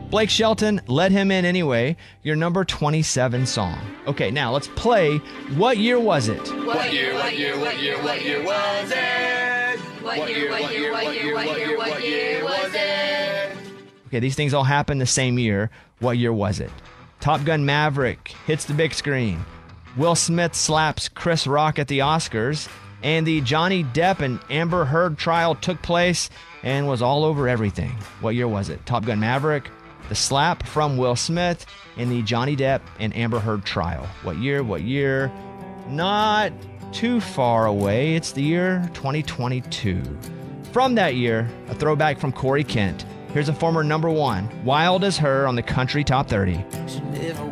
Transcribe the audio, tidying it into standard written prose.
Blake Shelton, Let Him In Anyway, your number 27 song. Okay, now let's play What Year Was It? What year was it? What year was it? What year was it? Okay, these things all happened the same year. What year was it? Top Gun Maverick hits the big screen. Will Smith slaps Chris Rock at the Oscars. And the Johnny Depp and Amber Heard trial took place and was all over everything. What year was it? Top Gun Maverick, the slap from Will Smith, and the Johnny Depp and Amber Heard trial. What year? What year? Not too far away. It's the year 2022. From that year, a throwback from Corey Kent. Here's a former number one, Wild as Her, on the Country Top 30.